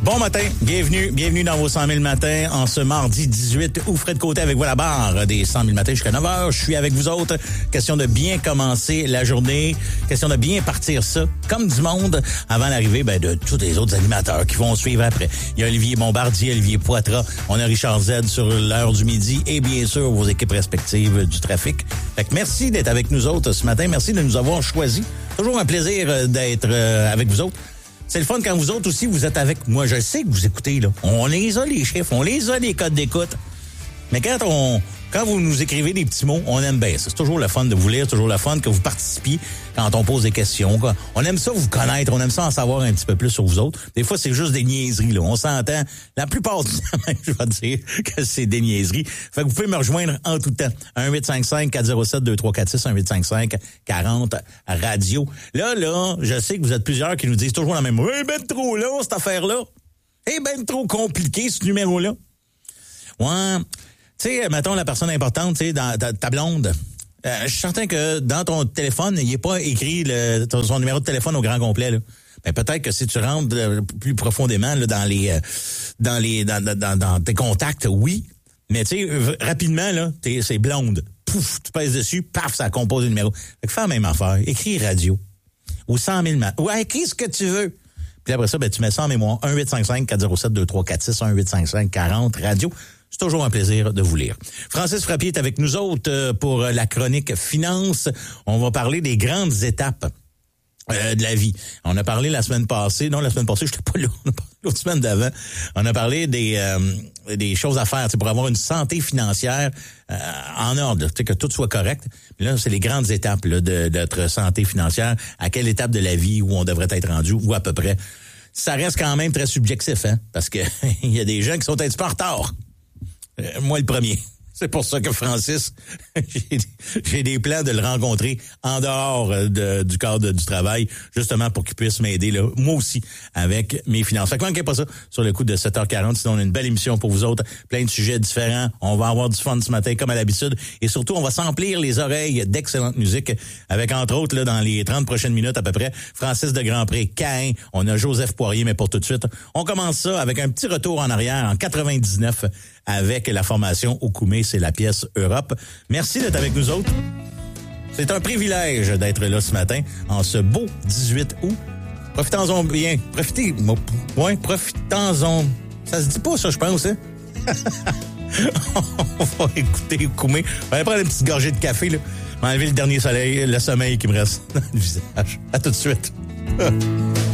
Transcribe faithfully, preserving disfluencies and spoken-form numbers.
Bon matin, bienvenue, bienvenue dans vos cent mille matins en ce mardi dix-huit août. Fred Côté avec vous à la barre des cent mille matins jusqu'à neuf heures. Je suis avec vous autres. Question de bien commencer la journée. Question de bien partir ça comme du monde avant l'arrivée ben, de tous les autres animateurs qui vont suivre après. Il y a Olivier Bombardier, Olivier Poitras. On a Richard Z sur l'heure du midi et bien sûr vos équipes respectives du trafic. Fait que merci d'être avec nous autres ce matin. Merci de nous avoir choisis. Toujours un plaisir d'être avec vous autres. C'est le fun quand vous autres aussi, vous êtes avec moi. Je sais que vous écoutez, là. On les a, les chiffres. On les a, les codes d'écoute. Mais quand on, quand vous nous écrivez des petits mots, on aime bien ça. C'est toujours le fun de vous lire, toujours le fun que vous participiez quand on pose des questions. On aime ça vous connaître, on aime ça en savoir un petit peu plus sur vous autres. Des fois, c'est juste des niaiseries, là. On s'entend. La plupart du temps, je vais dire que c'est des niaiseries. Fait que vous pouvez me rejoindre en tout temps. un huit cinq cinq quatre zéro sept deux trois quatre six, un huit cinq cinq quarante radio. Là, là, je sais que vous êtes plusieurs qui nous disent toujours la même mot. Eh ben trop long, cette affaire-là. Eh ben trop compliqué, ce numéro-là. Ouais. Tu sais, mettons la personne importante, tu sais, dans ta, ta blonde. Euh, je suis certain que dans ton téléphone, il n'est pas écrit le, ton, son numéro de téléphone au grand complet, là. Ben, peut-être que si tu rentres plus profondément là, dans les, euh, dans les, dans, dans, dans tes contacts, oui. Mais tu sais, rapidement là, t'es, c'est blonde. Pouf, tu pèses dessus, paf, ça compose le numéro. Fait que fais la même affaire. Écris radio. Ou cent mille ma- ou écris ce que tu veux. Puis après ça, ben tu mets ça en mémoire. un huit cinq cinq quatre zéro sept deux trois quatre six, un huit cinq cinq quarante radio. C'est toujours un plaisir de vous lire. Francis Frappier est avec nous autres pour la chronique Finance. On va parler des grandes étapes euh, de la vie. On a parlé la semaine passée, non, la semaine passée, je n'étais pas là, l'autre semaine d'avant. On a parlé des euh, des choses à faire pour avoir une santé financière euh, en ordre, que tout soit correct. Mais là, c'est les grandes étapes là, de, de notre santé financière. À quelle étape de la vie où on devrait être rendu, ou à peu près. Ça reste quand même très subjectif, hein, parce que il y a des gens qui sont un petit peu en retard. Euh, moi, le premier. C'est pour ça que Francis, j'ai, j'ai des plans de le rencontrer en dehors de, du cadre du travail, justement pour qu'il puisse m'aider, là, moi aussi, avec mes finances. Fait que manquez pas ça sur le coup de sept heures quarante, sinon on a une belle émission pour vous autres, plein de sujets différents. On va avoir du fun ce matin, comme à l'habitude. Et surtout, on va s'emplir les oreilles d'excellente musique, avec entre autres, là, dans les trente prochaines minutes à peu près, Francis de Grandpré, Cain, on a Joseph Poirier, mais pour tout de suite, on commence ça avec un petit retour en arrière en quatre-vingt-dix-neuf, avec la formation Okoumé, c'est la pièce Europe. Merci d'être avec nous autres. C'est un privilège d'être là ce matin, en ce beau dix-huit août. Profitons-en bien. Profitez. Ouais, profitons-en. Ça se dit pas, ça, je pense, hein? On va écouter Okoumé. On va aller prendre une petite gorgée de café, là. M'enlever le dernier soleil, le sommeil qui me reste dans le visage. À tout de suite.